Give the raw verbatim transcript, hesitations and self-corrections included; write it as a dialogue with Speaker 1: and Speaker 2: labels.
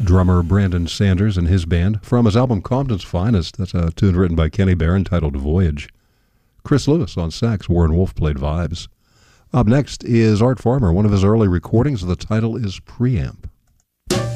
Speaker 1: drummer Brandon Sanders and his band from his album Compton's Finest. That's a tune written by Kenny Barron titled Voyage. Chris Lewis on sax, Warren Wolf played vibes. Up next is Art Farmer. One of his early recordings, the title is Preamp.